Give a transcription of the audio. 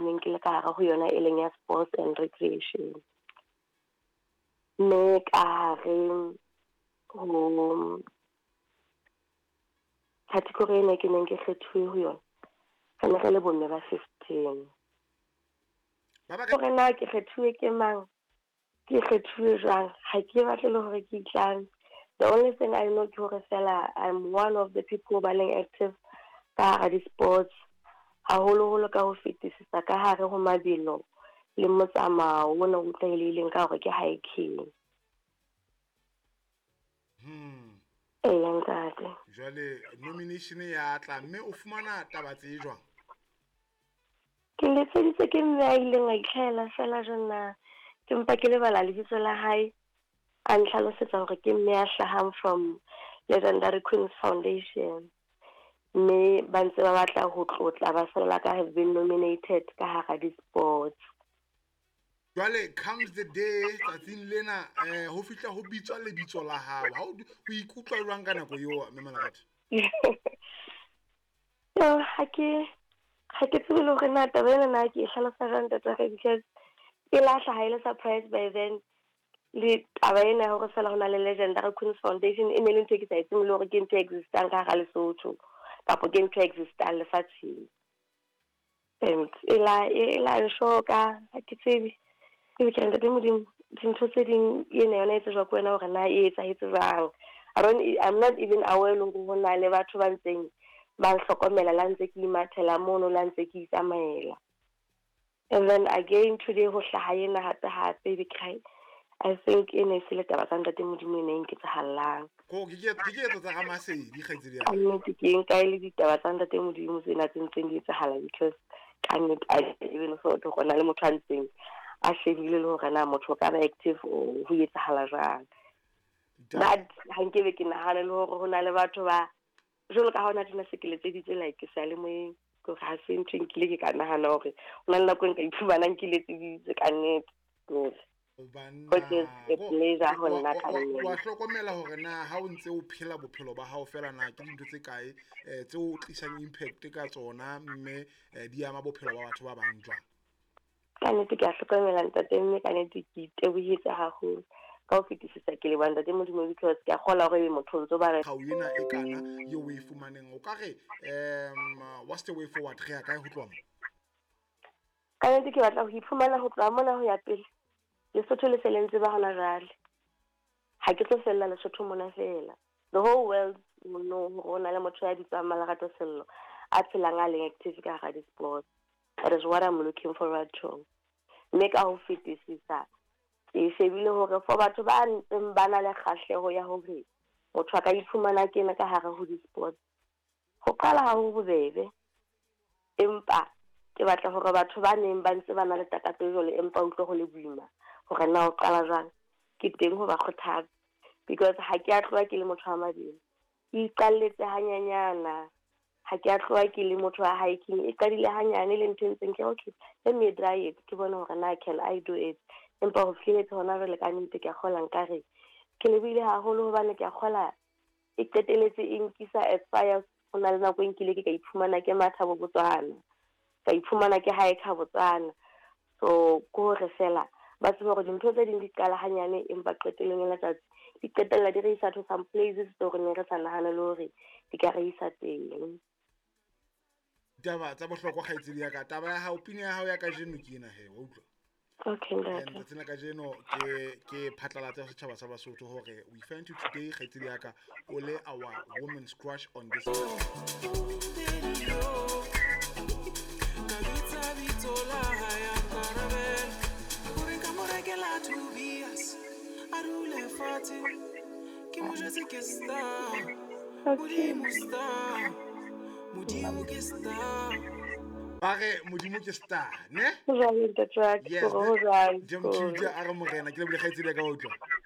neng ke le ka hara ho yona e leng ya sports and recreation. Mme ka hare ho category ena ke neng ke kgethuwe ho yona re ne re le bomme ba 15. Hore na ke kgethuwe ke mang, ke kgethuwe jwang, ha ke batle le hore ke itlang. The only thing I know ke hore fela I'm one of the people ba leng active ka hara di-sports, haholoholo ka ho fetisisa ka hare ho mabelo le motsamao ona o tlwaelehileng ka hore ke hiking. Ntate. Jwale nomination ya tla, mme o fumana taba tse jwang? Ke letseditse ke mme a ileng a itlhela fela jona ke mpa ke lebala lebitso la hae a nhlalosetsa hore ke mme a hlahang from Legendary Queens Foundation. Mme ba ntse ba batla ho tlotla ba sala ka have been nominated ka hara di-sports. Jwale comes the day tsatsing lena ho fihla ho bitswa lebitso la hao, ha o ikutlwa jwang ka nako eo mme Malerato? Ha ke tsebe le hore na taba ena na ke e hlalosa jwang ntate, because e la hlaha ile surprise by then le taba ena ya hore fela ho na le Legendary Queens Foundation e ne le ntho e ke sa itseng le hore ke ntho e existang ka hara Lesotho kapo ke ntho e existang lefatsheng. E la shoka ha ke tsebe ke ke ntate Modimo dintho tse ding ena yona e tsejwa ke wena hore na e etsahetse jwang. I'm not even aware le hore ho na le batho ba ntseng ba hlokomela la ntse ke imathela mono la ntse ke itsamaela. And then again today ho hlaha ena hape I think ene se le taba tsa ntate Modimo ene nke tsahallang. Go ke etsa tsa ga Masedi kgaitsedi ya. Nnete ke nka ile ditaba tsa ntate Modimo tsena tse ntseng di etsahala, because I even thought go na le motho a ntseng a shebile le hore na motho ka ba active o ho etsahala jwang. But ha nkebe ke nahana le hore ho na le batho ba jwalo ka hona tena se ke letseditse like ke sa le moeng go ha se ntho nkile ke ka nahana hore o na le nako nka iphumana ke letseditse ka nnete. Wa hlokomela hore na ha o ntse o phela bophelo ba hao fela na ke dintho tse kae tse o tlisang impact ka tsona, mme di ama bophelo ba batho ba bang jwang? Ka nnete ke a hlokomela ntate, mme ka nnete ke tebohetse haholo ka ho fetisisa ke le ba ntate Modimo, because ke a kgola hore motho o ntso ba re ha o ena e kana yo o e fumaneng o ka re what's the way forward re ya kae ho tloha mo? Ka nnete ke batla ho iphumana ho tloha mona ho ya pele Lesotho le se le ntse ba hona jwale. Ha ke tlo fella Lesotho mona fela, the whole world will know hore o na le motho ya bitswang Malerato Sello a phelang a leng active ka hara di-sports. That is what I'm looking forward to. Mme ka ho fetisisa ke shebile hore for batho ba ntseng ba na le kgahleho ya hore motho a ka iphumana kena ka hara ho di-sports, ho qala ha ho bobebe, empa ke batla hore batho ba neng ba ntse ba na le takato jole empa utlwe ho le boima hore na o qala jwang, ke teng ho ba kgothatsa, because ha ke a tloha ke le motho wa mabelo ke iqalletse hanyanyana. Ha ke a tloha ke le motho wa hiking e qadile hanyane le ntho ntseng ke okay, let me try it ke bona hore na can I do it. Empa ho fihletse hona jwale ka nnete ke a kgola nkare ke lebile haholo hobane ke a kgola e qeteletse e nkisa as far as ho na le nako e nkile ke ka iphumana ke matha bo Botswana, ka iphumana ke haeka Botswana. So ko re fela ba tsebe hore dintho tse ding di qala hanyane empa qeteleng ya letsatsi di qetella di re isa to some places tse hore ne re sa nahana le hore di ka re isa teng. Taba tsa bohlokwa kgaitsedi ya ka, taba ya hao pina ya hao ya ka jeno ke ena he wa utlwa. Okay ntate. Tsena ka jeno ke phatlalatsa setjhaba sa Basotho hore we find you today kgaitsedi ya ka o le our women's crush on this. Modimo ke star ne? Yes. Jam Tuja a re morena ke le bole kgaitsedi ya ka wa utlwa.